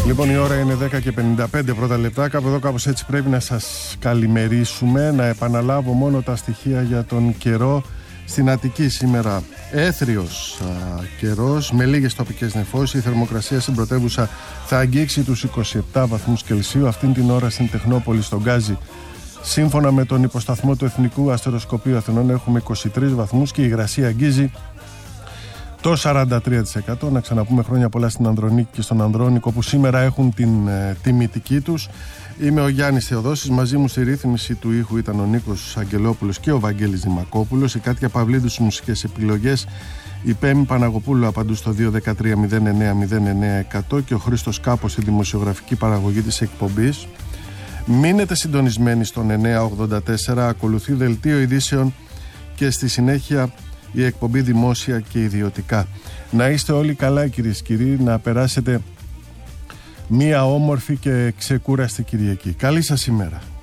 Λοιπόν, η ώρα είναι 10:55 πρώτα λεπτά. Κάπου εδώ, κάπως έτσι πρέπει να σας καλημερίσουμε. Να επαναλάβω μόνο τα στοιχεία για τον καιρό στην Αττική σήμερα. Έθριος καιρός με λίγες τοπικές νεφώσεις. Η θερμοκρασία στην πρωτεύουσα θα αγγίξει τους 27 βαθμούς Κελσίου. Αυτήν την ώρα στην Τεχνόπολη, στον Γκάζι, σύμφωνα με τον υποσταθμό του Εθνικού Αστεροσκοπείου Αθηνών, έχουμε 23 βαθμούς και η υγρασία αγγίζει το 43%. Να ξαναπούμε χρόνια πολλά στην Ανδρονίκη και στον Ανδρώνικο που σήμερα έχουν την τιμητική τους. Είμαι ο Γιάννης Θεοδόσης. Μαζί μου στη ρύθμιση του ήχου ήταν ο Νίκος Αγγελόπουλος και ο Βαγγέλης Δημακόπουλος. Η Κάτια Παυλίδου στις μουσικές επιλογές. Η Πέμη Παναγοπούλου απαντού στο 213-09-09-100 και ο Χρήστος Κάπος στη δημοσιογραφική παραγωγή της εκπομπής. Μείνετε συντονισμένοι στον 984. Ακολουθεί δελτίο ειδήσεων και στη συνέχεια η εκπομπή Δημόσια και Ιδιωτικά. Να είστε όλοι καλά, κυρίες και κύριοι, να περάσετε μία όμορφη και ξεκούραστη Κυριακή. Καλή σας ημέρα.